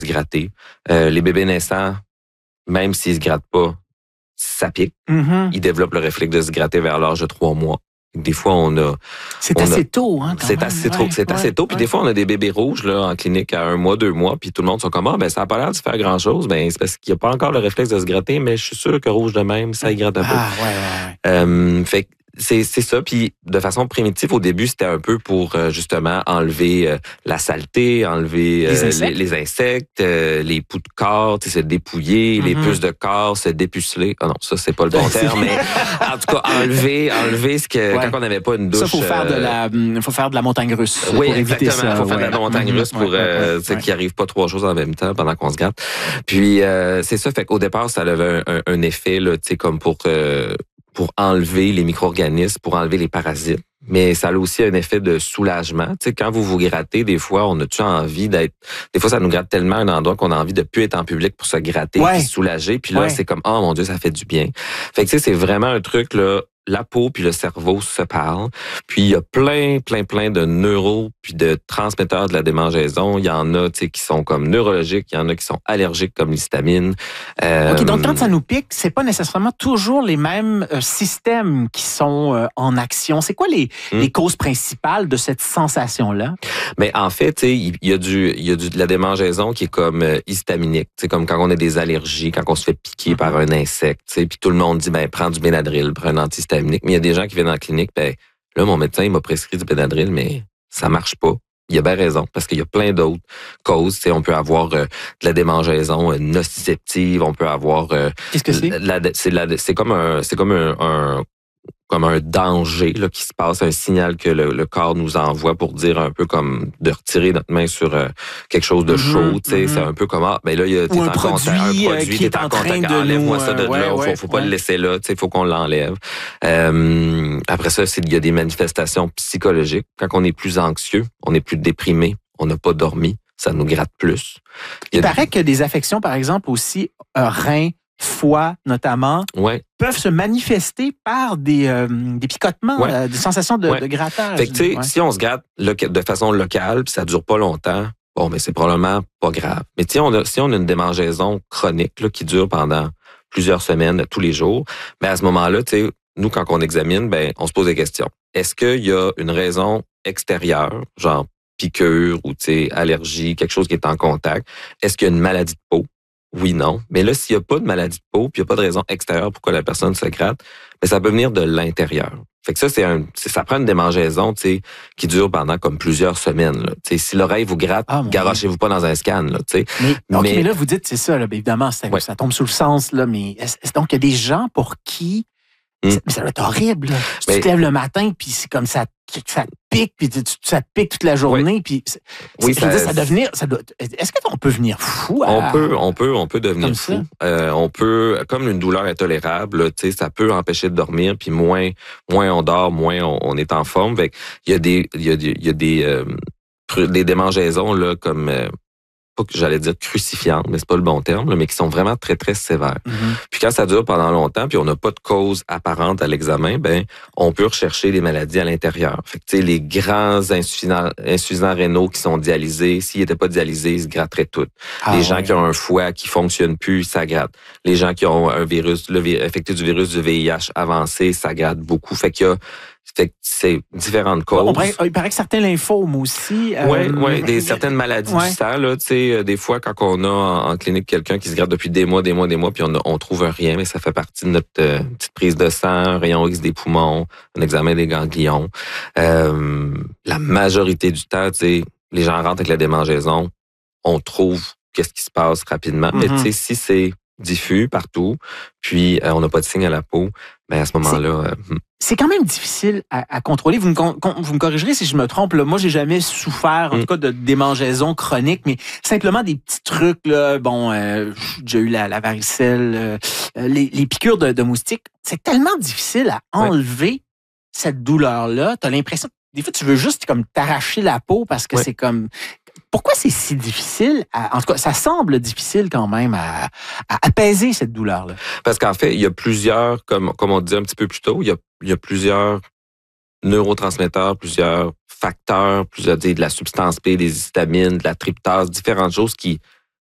se gratter. Les bébés naissants, même s'ils se grattent pas, ça pique. Mm-hmm. Ils développent le réflexe de se gratter vers l'âge de 3 mois. Des fois, c'est assez tôt, hein, quand c'est même. assez tôt. Puis des fois, on a des bébés rouges là en clinique à 1 mois, 2 mois, puis tout le monde sont comme ça n'a pas l'air de faire grand-chose. Ben c'est parce qu'il n'y a pas encore le réflexe de se gratter, mais je suis sûr que rouge de même, ça y gratte un peu. Fait que c'est ça. Puis de façon primitive, au début, c'était un peu pour justement enlever la saleté, enlever les insectes, les poux de corps, se dépouiller, les puces de corps, se dépuceler. Ah non, ça c'est pas le bon terme, mais en tout cas enlever ce que quand on n'avait pas une douche. Ça faut faire de la montagne russe. Oui, pour éviter exactement. Ça. Faut faire de la montagne russe pour qu'il arrive pas 3 choses en même temps pendant qu'on se gratte. Puis c'est ça. Fait qu'au départ, ça avait un effet là, tu sais, comme pour enlever les micro-organismes, pour enlever les parasites. Mais ça a aussi un effet de soulagement. Tu sais, quand vous vous grattez, des fois, on a-tu envie d'être... Des fois, ça nous gratte tellement un endroit qu'on a envie de plus être en public pour se gratter puis se soulager. Puis là, c'est comme, oh mon Dieu, ça fait du bien. Fait que tu sais, c'est vraiment un truc, là, la peau puis le cerveau se parlent. Puis il y a plein de neuros puis de transmetteurs de la démangeaison. Il y en a, tu sais, qui sont comme neurologiques, il y en a qui sont allergiques comme l'histamine. OK, donc quand ça nous pique, c'est pas nécessairement toujours les mêmes systèmes qui sont en action. C'est quoi les causes principales de cette sensation-là? Mais en fait, tu sais, il y a de la démangeaison qui est comme histaminique, tu sais, comme quand on a des allergies, quand on se fait piquer par un insecte, tu sais, puis tout le monde dit prends du Benadryl, prends un antihistaminique. Mais il y a des gens qui viennent en clinique, là mon médecin il m'a prescrit du Benadryl, mais ça marche pas. Il a bien raison, parce qu'il y a plein d'autres causes. Tu sais, on peut avoir de la démangeaison nociceptive, on peut avoir... Qu'est-ce que c'est? C'est comme un danger là, qui se passe, un signal que le corps nous envoie pour dire un peu comme de retirer notre main sur quelque chose de chaud. C'est un peu comme, là, il y a un produit qui est en train de enlève-moi ça de là. Faut pas le laisser là. Il faut qu'on l'enlève. Après ça, il y a des manifestations psychologiques. Quand on est plus anxieux, on est plus déprimé, on n'a pas dormi, ça nous gratte plus. Il paraît que des affections, par exemple, aussi reins, foie notamment, peuvent se manifester par des picotements, des sensations de grattage. Fait que, tu sais, si on se gratte de façon locale, puis ça dure pas longtemps, mais c'est probablement pas grave. Mais si on a une démangeaison chronique là, qui dure pendant plusieurs semaines, tous les jours, à ce moment-là, tu sais, nous, quand on examine, on se pose des questions. Est-ce qu'il y a une raison extérieure, genre piqûre ou allergie, quelque chose qui est en contact? Est-ce qu'il y a une maladie de peau? Oui, non. Mais là, s'il n'y a pas de maladie de peau, puis il n'y a pas de raison extérieure pourquoi la personne se gratte, ça peut venir de l'intérieur. Fait que ça prend une démangeaison, qui dure pendant comme plusieurs semaines, là. Si l'oreille vous gratte, garochez-vous pas dans un scan, là, mais là, vous dites, c'est ça, là, évidemment, ça tombe sous le sens, là, mais donc, il y a des gens pour qui ça va être horrible. Tu te lèves le matin, puis c'est comme ça te pique, puis ça te pique toute la journée. Puis est-ce qu'on peut venir fou? On peut devenir fou. On peut, comme une douleur intolérable, ça peut empêcher de dormir, puis moins on dort, moins on est en forme. Fait il y a des démangeaisons là comme pas que j'allais dire crucifiantes, mais c'est pas le bon terme, là, mais qui sont vraiment très, très sévères. Puis quand ça dure pendant longtemps, puis on n'a pas de cause apparente à l'examen, on peut rechercher des maladies à l'intérieur. Fait que, tu sais, les grands insuffisants rénaux qui sont dialysés, s'ils n'étaient pas dialysés, ils se gratteraient tous. Les gens qui ont un foie qui fonctionne plus, ça gratte. Les gens qui ont un virus, affecté du virus du VIH avancé, ça gratte beaucoup. Fait que c'est différentes causes. Il paraît que certains lymphomes aussi. Certaines maladies du sang, là, tu sais, des fois, quand on a en clinique quelqu'un qui se gratte depuis des mois, puis on trouve rien, mais ça fait partie de notre petite prise de sang, un rayon X des poumons, un examen des ganglions. La majorité du temps, tu sais, les gens rentrent avec la démangeaison, on trouve qu'est-ce qui se passe rapidement. Mais tu sais, si c'est diffus partout, puis on n'a pas de signe à la peau, à ce moment-là... C'est quand même difficile à contrôler. Vous me corrigerez si je me trompe. Là. Moi, j'ai jamais souffert, en tout cas, de démangeaison chronique, mais simplement des petits trucs. Là. J'ai déjà eu la varicelle, les piqûres de moustiques. C'est tellement difficile à enlever cette douleur-là. Tu as l'impression... Des fois, tu veux juste comme t'arracher la peau parce que c'est comme... Pourquoi c'est si difficile? En tout cas, ça semble difficile quand même à apaiser cette douleur-là. Parce qu'en fait, il y a plusieurs, comme on disait un petit peu plus tôt, il y a plusieurs neurotransmetteurs, plusieurs facteurs, de la substance P, des histamines, de la tryptase, différentes choses qui